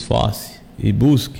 esforce e busque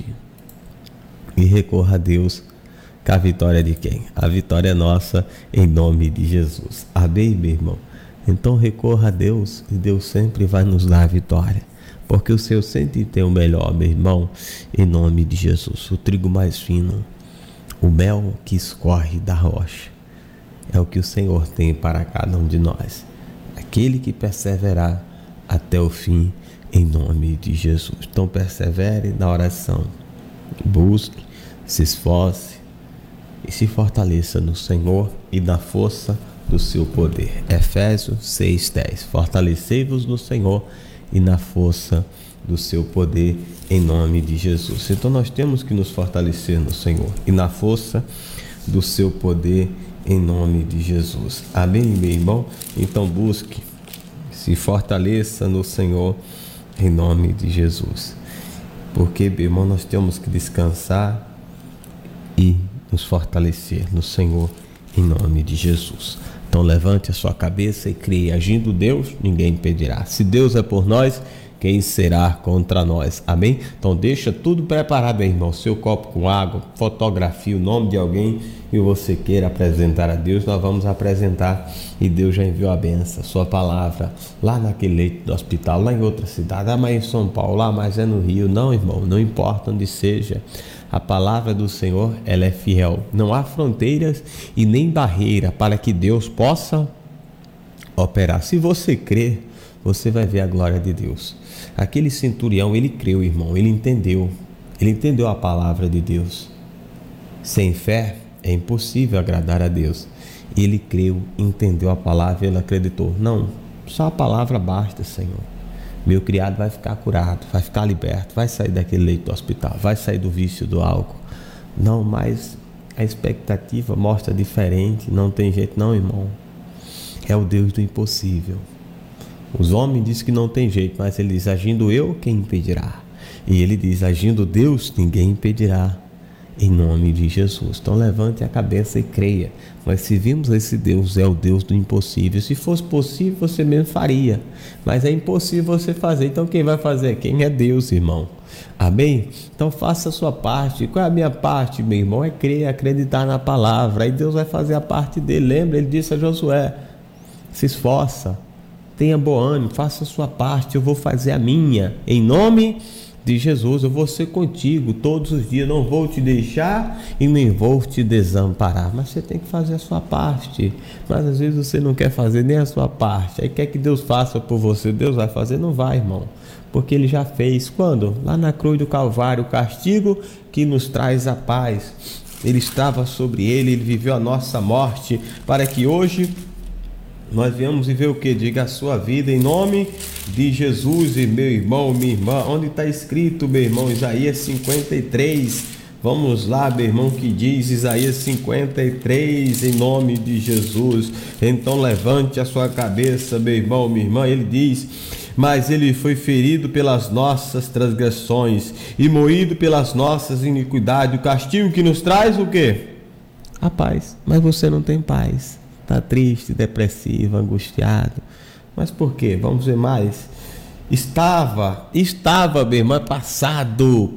e recorra a Deus, que a vitória é de quem? A vitória é nossa, em nome de Jesus. Amém, meu irmão? Então recorra a Deus e Deus sempre vai nos dar a vitória, porque o Senhor sempre tem o melhor, meu irmão, em nome de Jesus. O trigo mais fino, o mel que escorre da rocha, é o que o Senhor tem para cada um de nós. Aquele que perseverar até o fim, em nome de Jesus. Então persevere na oração, busque, se esforce e se fortaleça no Senhor e na força do seu poder. Efésios 6:10. Fortalecei-vos no Senhor e na força do seu poder, em nome de Jesus. Então nós temos que nos fortalecer no Senhor e na força do seu poder, em nome de Jesus. Amém, meu irmão? Então busque, se fortaleça no Senhor, em nome de Jesus. Porque, meu irmão, nós temos que descansar e nos fortalecer no Senhor, em nome de Jesus. Então levante a sua cabeça e creia. Agindo Deus, ninguém impedirá. Se Deus é por nós, quem será contra nós? Amém? Então deixa tudo preparado, meu irmão. Seu copo com água, fotografia, o nome de alguém que você queira apresentar a Deus, nós vamos apresentar. E Deus já enviou a benção, sua palavra, lá naquele leito do hospital, lá em outra cidade, mas em São Paulo, lá, mas é no Rio. Não, irmão, não importa onde seja. A palavra do Senhor, ela é fiel. Não há fronteiras e nem barreira para que Deus possa operar. Se você crer, você vai ver a glória de Deus. Aquele centurião, ele creu, irmão, ele entendeu a palavra de Deus. Sem fé é impossível agradar a Deus. Ele creu, entendeu a palavra, ele acreditou. Não, só a palavra basta, Senhor. Meu criado vai ficar curado, vai ficar liberto, vai sair daquele leito do hospital, vai sair do vício do álcool. Não, mas a expectativa mostra diferente, não tem jeito não, irmão. É o Deus do impossível. Os homens dizem que não tem jeito, mas ele diz, agindo eu, quem impedirá? E ele diz, agindo Deus, ninguém impedirá, em nome de Jesus. Então levante a cabeça e creia. Nós servimos esse Deus, é o Deus do impossível. Se fosse possível, você mesmo faria, mas é impossível você fazer. Então quem vai fazer? Quem é Deus, irmão. Amém? Então faça a sua parte. Qual é a minha parte, meu irmão? É crer, acreditar na palavra. Aí Deus vai fazer a parte dele. Lembra, ele disse a Josué, se esforça, tenha bom ânimo, faça a sua parte, eu vou fazer a minha, em nome de Jesus. Eu vou ser contigo todos os dias, não vou te deixar e nem vou te desamparar. Mas você tem que fazer a sua parte. Mas às vezes você não quer fazer nem a sua parte, aí quer que Deus faça por você. Deus vai fazer? Não vai, irmão, porque ele já fez. Quando? Lá na cruz do Calvário, o castigo que nos traz a paz, ele estava sobre ele, ele viveu a nossa morte, para que hoje nós viemos viver o que? Diga a sua vida em nome de Jesus. E meu irmão, minha irmã, onde está escrito, meu irmão? Isaías 53. Vamos lá, meu irmão, que diz Isaías 53, em nome de Jesus. Então levante a sua cabeça, meu irmão, minha irmã. Ele diz, mas ele foi ferido pelas nossas transgressões e moído pelas nossas iniquidades. O castigo que nos traz o quê? A paz. Mas você não tem paz. Está triste, depressivo, angustiado. Mas por quê? Vamos ver mais. Estava, meu irmão, passado,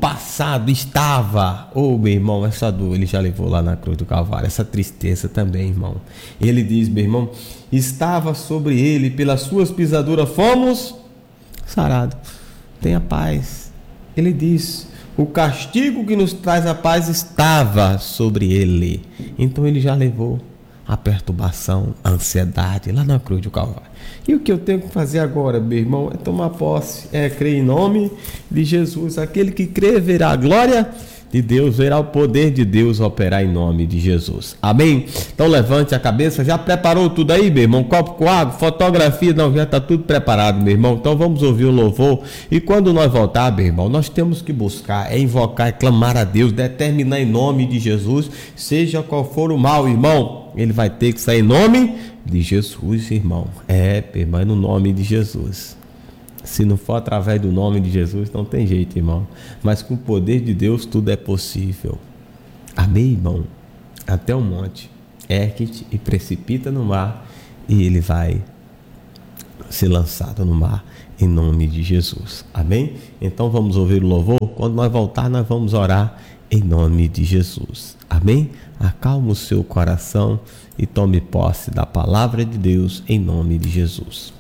estava. Meu irmão, essa dor ele já levou lá na cruz do Calvário, essa tristeza também, irmão. Ele diz, meu irmão, estava sobre ele, pelas suas pisaduras fomos sarados. Tenha paz. Ele diz, o castigo que nos traz a paz estava sobre ele. Então ele já levou a perturbação, a ansiedade lá na cruz do Calvário. E o que eu tenho que fazer agora, meu irmão, é tomar posse, é crer em nome de Jesus. Aquele que crê verá a glória de Deus, verá o poder de Deus operar em nome de Jesus. Amém? Então levante a cabeça. Já preparou tudo aí, meu irmão? Copo com água, fotografia, não, já está tudo preparado, meu irmão. Então vamos ouvir o louvor. E quando nós voltar, meu irmão, nós temos que buscar, é invocar, é clamar a Deus, determinar em nome de Jesus, seja qual for o mal, irmão, ele vai ter que sair em nome de Jesus, irmão. Irmão, no nome de Jesus. Se não for através do nome de Jesus, não tem jeito, irmão. Mas com o poder de Deus, tudo é possível. Amém, irmão? Até o monte, ergue-te e precipita no mar, e ele vai ser lançado no mar, em nome de Jesus. Amém? Então vamos ouvir o louvor. Quando nós voltar, nós vamos orar em nome de Jesus. Amém? Acalma o seu coração e tome posse da palavra de Deus em nome de Jesus.